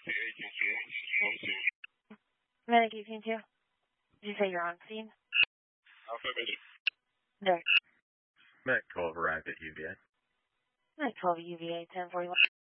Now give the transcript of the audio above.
Medic 18-2. Did you say you're on scene? There. Medic 12 arrived at UVA. Medic 12 UVA 1041.